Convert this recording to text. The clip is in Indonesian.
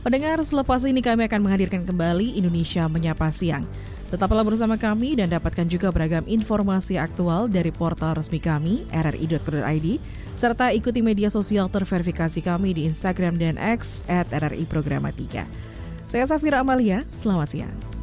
Pendengar, selepas ini kami akan menghadirkan kembali Indonesia Menyapa Siang. Tetaplah bersama kami dan dapatkan juga beragam informasi aktual dari portal resmi kami, rri.co.id, serta ikuti media sosial terverifikasi kami di Instagram dan X @RRI Programa 3. Saya Safira Amalia, selamat siang.